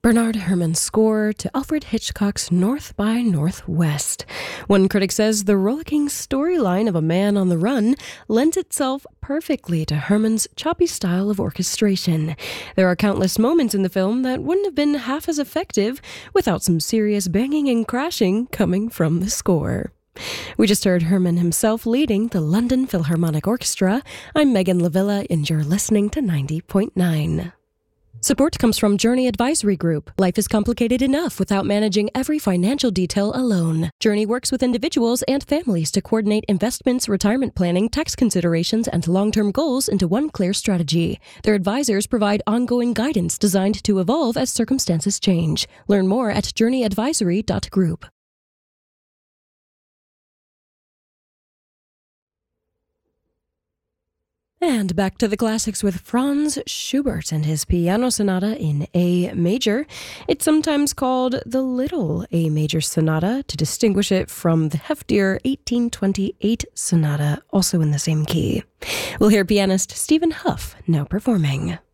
Bernard Herrmann's score to Alfred Hitchcock's North by Northwest. One critic says the rollicking storyline of a man on the run lends itself perfectly to Herrmann's choppy style of orchestration. There are countless moments in the film that wouldn't have been half as effective without some serious banging and crashing coming from the score. We just heard Herrmann himself leading the London Philharmonic Orchestra. I'm Megan Lavilla, and you're listening to 90.9. Support comes from Journey Advisory Group. Life is complicated enough without managing every financial detail alone. Journey works with individuals and families to coordinate investments, retirement planning, tax considerations, and long-term goals into one clear strategy. Their advisors provide ongoing guidance designed to evolve as circumstances change. Learn more at journeyadvisory.group. And back to the classics with Franz Schubert and his Piano Sonata in A major. It's sometimes called the Little A Major Sonata to distinguish it from the heftier 1828 Sonata, also in the same key. We'll hear pianist Stephen Hough now performing.